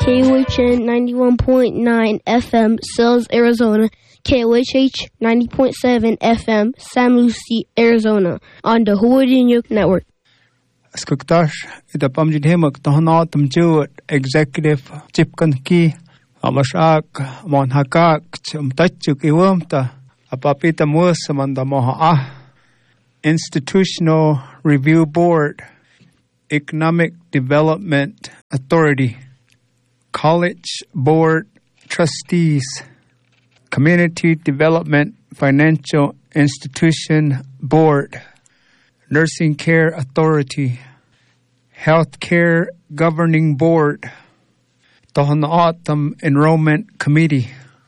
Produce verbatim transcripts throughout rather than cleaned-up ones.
K O H N ninety-one point nine F M, Sells, Arizona. K O H H ninety point seven F M, San Lucie, Arizona, on the Hawaiian Youth Network. Skuktash, ida pamjidhemak tohanatam juat executive chipkanki, amashak, monhakak, chumtachuk iwamta, apapita musamanda moha Institutional Review Board, Economic Development Authority, College Board Trustees, Community Development Financial Institution Board, Nursing Care Authority, Healthcare Governing Board, Tohono Enrollment Committee,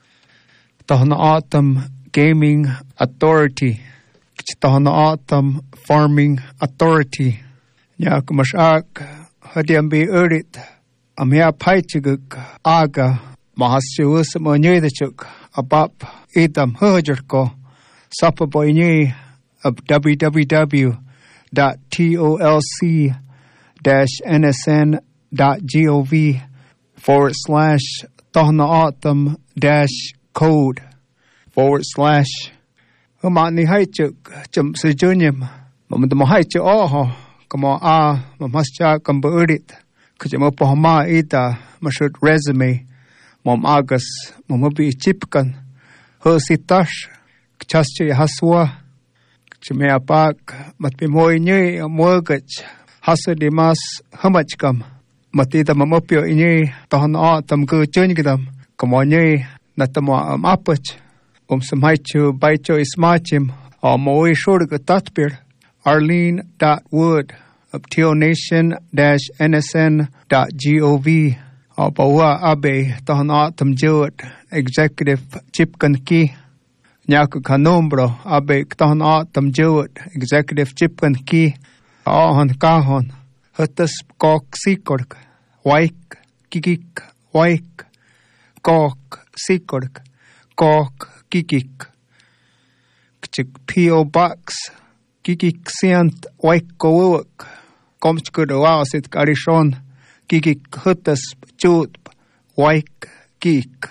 Tohono Gaming Authority, Tohono Farming Authority, Yakumashak, Hadiambi Urit, Amia Paichiguk, Aga, Mahashuus Monyedachuk, Abap, Idam Hujerko, Sapaboyni of w w w dot tolc dash n s n dot gov forward slash Tohono dash code forward slash Humani Haichuk, Jum Sejunium, Mamma Haichu Oho, come on, ah, Mamascha Kamburit, Kujamopohama Ida, Mashut resume, Mom Agas, Momobi Chipkan, Hositash, Chachi Haswa, Chimea Park, Matpimoy Ni, Mortgage, Hasadimas, Hamachkam, Matita Mamopio Ini, Tohono Tamgu Junigam, come on ye, Natama Apach. Um some haichu baicho ismachim or moe shorga tatbir Arlene dot wood of teonation dash nsn dot gov or bawa abe tohonatam jewet executive chipkan ki nyaku kanombro abe tohonatam jewet executive chipkan ki ahon kahon hutas kok sikork waik kikik waik kok sikork kok Kikik, P O Box, Kikik Siant, Waikowuk, Komskudawasit Karishon, Kikik Hutas, Jut, Waik, Kik.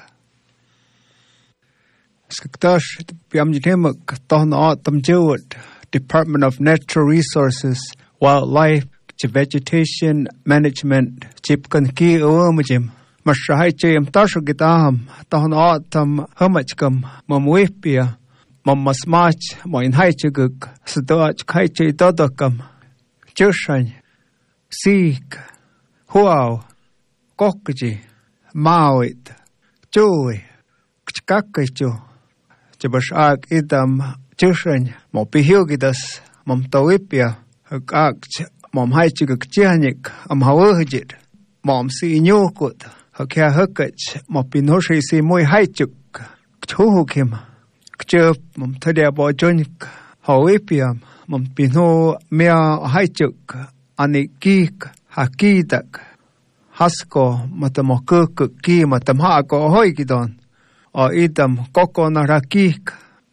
Skaktash, Piamjitimuk, Tohono Jewet, Department of Natural Resources, Wildlife, Vegetation Management, Chipkan Ki Uumajim. Mashahaichim Tashugitaham, Tohono Humachkam, Mamwipia, Mamasmach, Moin Haichuguk, Sadoch Kaichi Dodokam, Jushan, Seek, Huao, Kokji, Mawit, Joey, Kakacho, Jabashak Idam, Jushan, Mopihugidas, Momtawipia, Hukach, Mom Haichuguk Janik, Am Hawajit, Mom Si Nyokut. Hakia hukach, Mopinoshi si muy haichuk, Chuhukim, Kchup, Mom Tadia Bojonik, Hawipiam, Mom Pino Mea Haichuk, Anikik, Hakidak, Hasko, Matamokuk, Ki, Matamhako, Hoigidon, or Idam, Koko Narakik,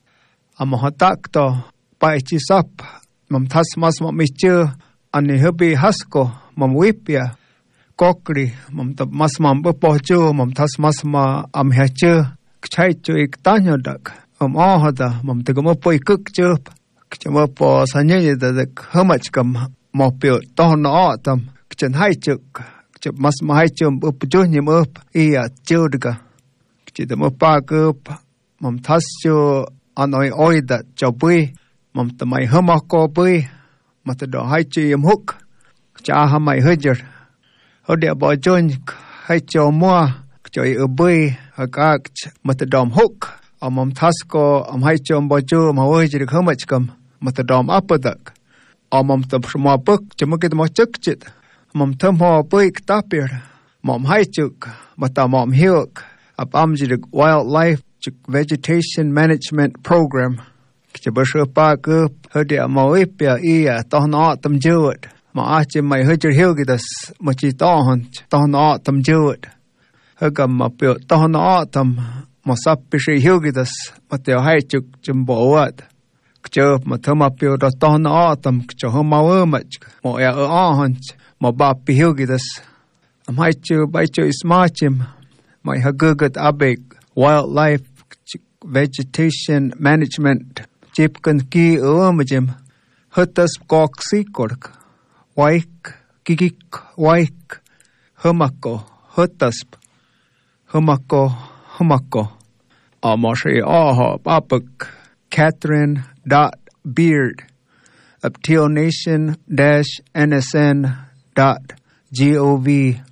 Amohatakto, Paichisap, Mom Tasmas Momichu, Anihubi Hasko, Mom Wipia. Kokri, Mom the Masman Bopojo, Mom Tasmasma Amhachu, Kchaichu Iktanyodak, Um Ahada, Mom the Gomopoi cook chup, Kchamopo Sanya the Humachkam, Mopio, Tohono Autumn, Kchan Haichuk, Kchap Masma Haichum, Upjunium up, Ea Jodga, Kchidamopak up, Mom Tasjo, Anoi Oida, Jobui, Mom the my Humako bui, Matado Haichum hook, Chaha my hudger. Hodia Bojon, Haicho Moa, Joy Ubui, Hagak, Matadom Hook, Amom Tasco, Am Haichom Bojo, Mawajik Humachcom, Matadom Apadak, Amom Tumshma Book, Jamukit Mochukchit, Mom Tumho Buik Tapir, Mom Haichuk, Matamom Hilk, Abamjik Wildlife Vegetation Management Program, Jabusha Park up, Hodia Mawipia, Ea, Tohono Jewet. Maachim my hudger hilgidas, Machi Tohon, Tohono Jewet. Hugam Mapio Tohono Mosapishi hilgidas, Mateo Haichuk, Jumboat. Kjob Matumapio Tohono Kjohoma Womach, Moya Ahonch, Mobapi hilgidas. Amaichu baichu ismachim. My hagugut abeg. Wildlife vegetation management. Chipkan ki uamajim. Hutas kok sikork. Waik kikik waik. Humako. Hutasp. Humako. Humako. Amashi aha papuk. Catherine dot Beard. Up till nation dash N S N dot G O V